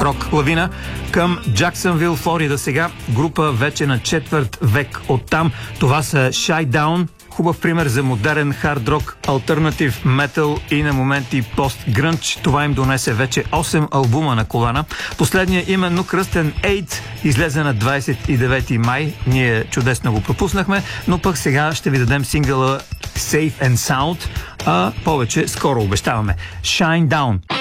рок лавина към Джаксънвил, Флорида сега. Група вече на четвърт век оттам. Това са Shinedown. Хубав пример за модерен хард рок, алтернатив метал и на моменти пост-грънч. Това им донесе вече 8 албума на колана. Последният именно кръстен Eight излезе на 29 май. Ние чудесно го пропуснахме, но пък сега ще ви дадем сингъла Safe and Sound, а повече скоро обещаваме. Shinedown.